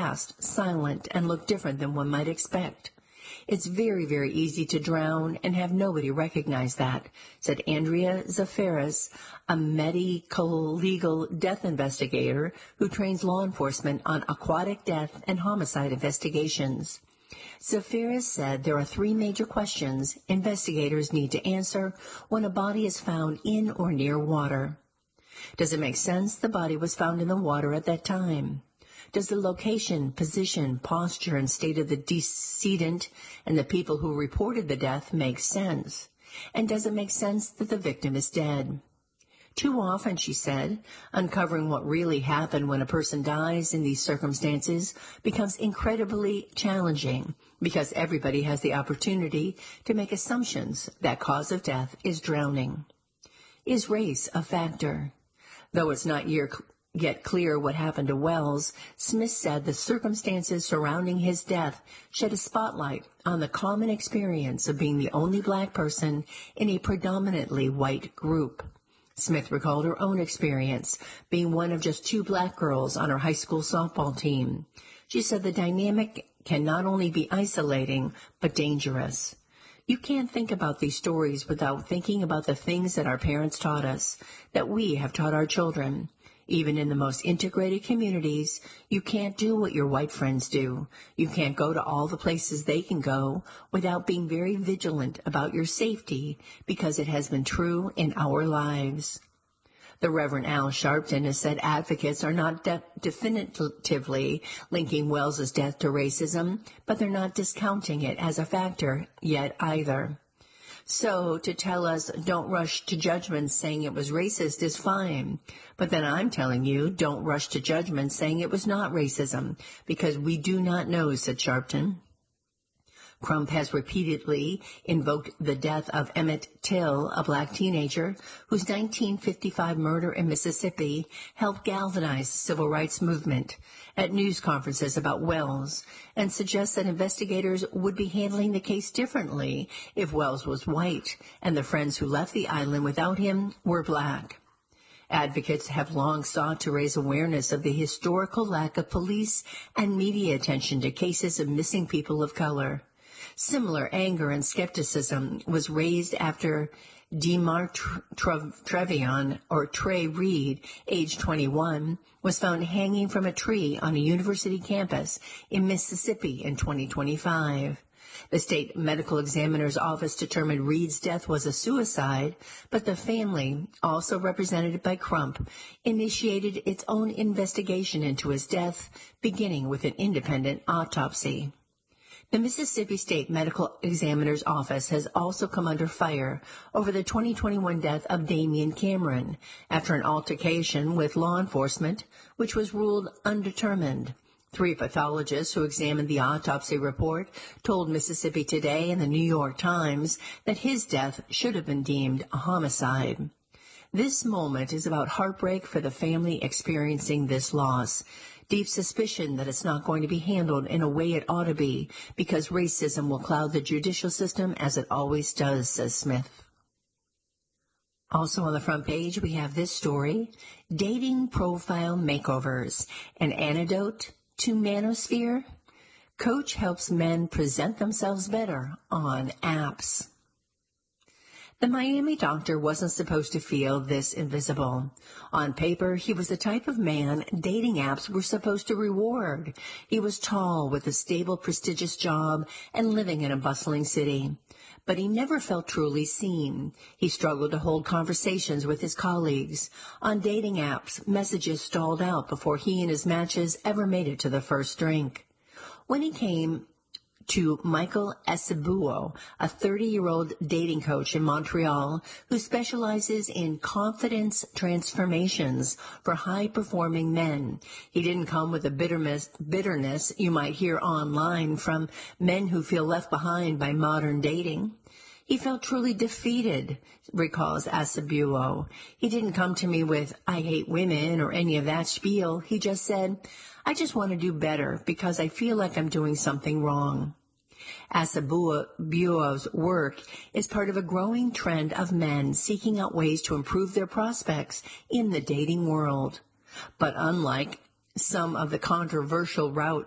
fast, silent, and look different than one might expect. It's very, very easy to drown and have nobody recognize that, said Andrea Zafaris, a medical legal death investigator who trains law enforcement on aquatic death and homicide investigations. Zafaris said there are three major questions investigators need to answer when a body is found in or near water. Does it make sense the body was found in the water at that time? Does the location, position, posture, and state of the decedent and the people who reported the death make sense? And does it make sense that the victim is dead? Too often, she said, uncovering what really happened when a person dies in these circumstances becomes incredibly challenging because everybody has the opportunity to make assumptions that cause of death is drowning. Is race a factor? Though it's not yet clear what happened to Wells, Smith said the circumstances surrounding his death shed a spotlight on the common experience of being the only black person in a predominantly white group. Smith recalled her own experience, being one of just two black girls on her high school softball team. She said the dynamic can not only be isolating, but dangerous. You can't think about these stories without thinking about the things that our parents taught us, that we have taught our children. Even in the most integrated communities, you can't do what your white friends do. You can't go to all the places they can go without being very vigilant about your safety because it has been true in our lives. The Reverend Al Sharpton has said advocates are not definitively linking Wells's death to racism, but they're not discounting it as a factor yet either. So to tell us don't rush to judgment saying it was racist is fine. But then I'm telling you don't rush to judgment saying it was not racism because we do not know, said Sharpton. Crump has repeatedly invoked the death of Emmett Till, a black teenager whose 1955 murder in Mississippi helped galvanize the civil rights movement, at news conferences about Wells, and suggests that investigators would be handling the case differently if Wells was white and the friends who left the island without him were black. Advocates have long sought to raise awareness of the historical lack of police and media attention to cases of missing people of color. Similar anger and skepticism was raised after Demar Trevion, or Trey Reed, age 21, was found hanging from a tree on a university campus in Mississippi in 2025. The state medical examiner's office determined Reed's death was a suicide, but the family, also represented by Crump, initiated its own investigation into his death, beginning with an independent autopsy. The Mississippi State Medical Examiner's Office has also come under fire over the 2021 death of Damian Cameron after an altercation with law enforcement, which was ruled undetermined. Three pathologists who examined the autopsy report told Mississippi Today and the New York Times that his death should have been deemed a homicide. This moment is about heartbreak for the family experiencing this loss. Deep suspicion that it's not going to be handled in a way it ought to be because racism will cloud the judicial system as it always does, says Smith. Also on the front page, we have this story, Dating Profile Makeovers, an antidote to manosphere. Coach helps men present themselves better on apps. The Miami doctor wasn't supposed to feel this invisible. On paper, he was the type of man dating apps were supposed to reward. He was tall with a stable, prestigious job and living in a bustling city. But he never felt truly seen. He struggled to hold conversations with his colleagues. On dating apps, messages stalled out before he and his matches ever made it to the first drink. When he came to Michael Acebuo, a 30-year-old dating coach in Montreal who specializes in confidence transformations for high-performing men. He didn't come with the bitterness you might hear online from men who feel left behind by modern dating. He felt truly defeated, recalls Acebuo. He didn't come to me with, I hate women or any of that spiel. He just said, I just want to do better because I feel like I'm doing something wrong. Acebuo's work is part of a growing trend of men seeking out ways to improve their prospects in the dating world. But unlike some of the controversial route